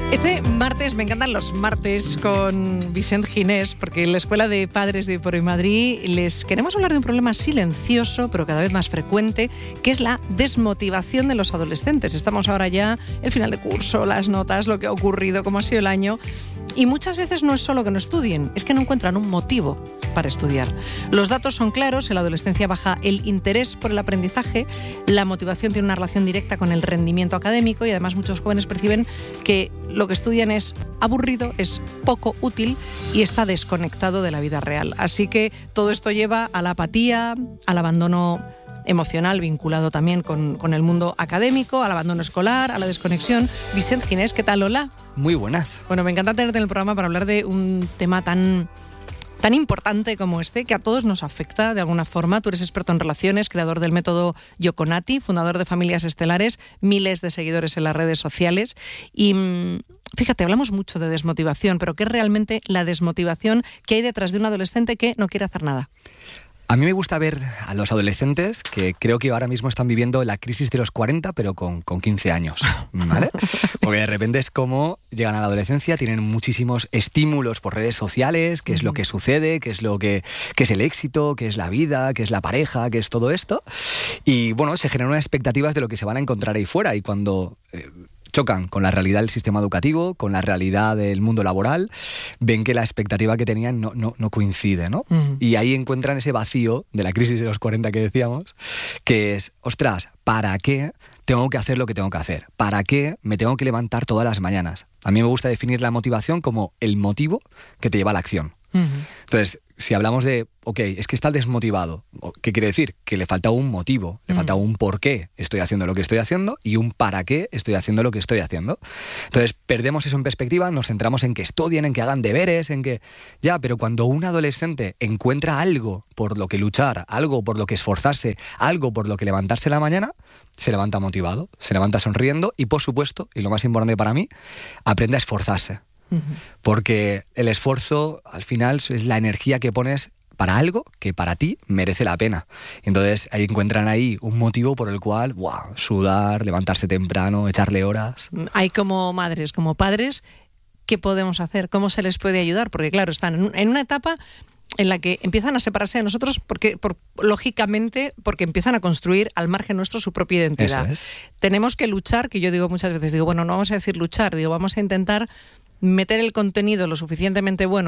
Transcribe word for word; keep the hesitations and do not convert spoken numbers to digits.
Este martes, me encantan los martes con Vicent Ginés, porque en la Escuela de Padres de Por Hoy Madrid les queremos hablar de un problema silencioso, pero cada vez más frecuente, que es la desmotivación de los adolescentes. Estamos ahora ya, el final de curso, las notas, lo que ha ocurrido, cómo ha sido el año. Y muchas veces no es solo que no estudien, es que no encuentran un motivo para estudiar. Los datos son claros, en la adolescencia baja el interés por el aprendizaje, la motivación tiene una relación directa con el rendimiento académico y además muchos jóvenes perciben que lo que estudian es aburrido, es poco útil y está desconectado de la vida real. Así que todo esto lleva a la apatía, al abandono emocional vinculado también con, con el mundo académico, al abandono escolar, a la desconexión. Vicent Ginés, ¿qué tal? Hola. Muy buenas. Bueno, me encanta tenerte en el programa para hablar de un tema tan, tan importante como este, que a todos nos afecta de alguna forma. Tú eres experto en relaciones, creador del método Yoconati, fundador de Familias Estelares, miles de seguidores en las redes sociales. Y fíjate, hablamos mucho de desmotivación, pero ¿qué es realmente la desmotivación que hay detrás de un adolescente que no quiere hacer nada? A mí me gusta ver a los adolescentes que creo que ahora mismo están viviendo la crisis de los cuarenta, pero con, con quince años, ¿vale? Porque de repente es como llegan a la adolescencia, tienen muchísimos estímulos por redes sociales, qué es lo que sucede, qué es lo que qué es el éxito, qué es la vida, qué es la pareja, qué es todo esto. Y bueno, se generan unas expectativas de lo que se van a encontrar ahí fuera y cuando Eh, chocan con la realidad del sistema educativo, con la realidad del mundo laboral, ven que la expectativa que tenían no, no, no coincide, ¿no? Uh-huh. Y ahí encuentran ese vacío de la crisis de los cuarenta que decíamos, que es, ostras, ¿para qué tengo que hacer lo que tengo que hacer? ¿Para qué me tengo que levantar todas las mañanas? A mí me gusta definir la motivación como el motivo que te lleva a la acción. Uh-huh. Entonces, si hablamos de, ok, es que está desmotivado, ¿qué quiere decir? Que le falta un motivo, le falta un por qué estoy haciendo lo que estoy haciendo y un para qué estoy haciendo lo que estoy haciendo. Entonces, perdemos eso en perspectiva, nos centramos en que estudien, en que hagan deberes, en que... Ya, pero cuando un adolescente encuentra algo por lo que luchar, algo por lo que esforzarse, algo por lo que levantarse en la mañana, se levanta motivado, se levanta sonriendo y, por supuesto, y lo más importante para mí, aprende a esforzarse. Porque el esfuerzo al final es la energía que pones para algo que para ti merece la pena. Entonces ahí encuentran ahí un motivo por el cual wow, sudar, levantarse temprano, echarle horas. Hay como madres, como padres, ¿qué podemos hacer? ¿Cómo se les puede ayudar? Porque claro, están en una etapa en la que empiezan a separarse de nosotros porque, por, lógicamente, porque empiezan a construir al margen nuestro su propia identidad. Eso es. Tenemos que luchar, que yo digo muchas veces, digo, bueno, no vamos a decir luchar, digo, vamos a intentar meter el contenido lo suficientemente bueno